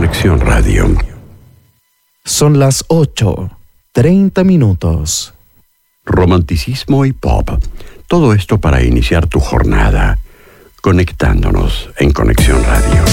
Conexión Radio. Son las 8:30. Romanticismo y pop. Todo esto para iniciar tu jornada, conectándonos en Conexión Radio.